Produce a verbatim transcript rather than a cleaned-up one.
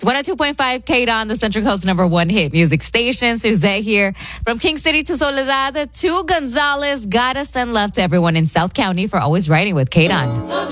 one oh two point five K D O N, the Central Coast number one hit music station. Suzette here. From King City to Soledad to Gonzales. Gotta send love to everyone in South County for always riding with K D O N.